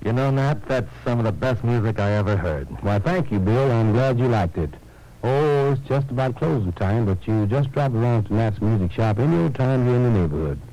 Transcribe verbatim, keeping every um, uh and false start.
You know, Nat, that's some of the best music I ever heard. Why, thank you, Bill. I'm glad you liked it. Oh, it's just about closing time, but you just drop around to Nat's Music Shop any old time here in the neighborhood.